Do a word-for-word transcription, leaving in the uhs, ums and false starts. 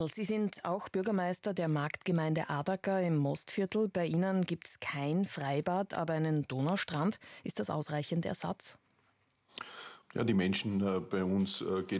Sie sind auch Bürgermeister der Marktgemeinde Adacker im Mostviertel. Bei Ihnen gibt es kein Freibad, aber einen Donaustrand. Ist das ausreichend Ersatz? Ja, die Menschen bei uns gehen